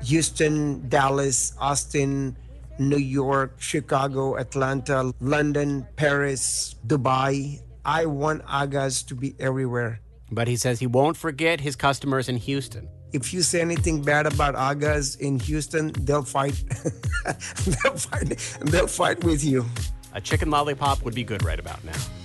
Houston, Dallas, Austin, New York, Chicago, Atlanta, London, Paris, Dubai. I want Agas to be everywhere. But he says he won't forget his customers in Houston. If you say anything bad about Agas in Houston, they'll fight. They'll fight with you. A chicken lollipop would be good right about now.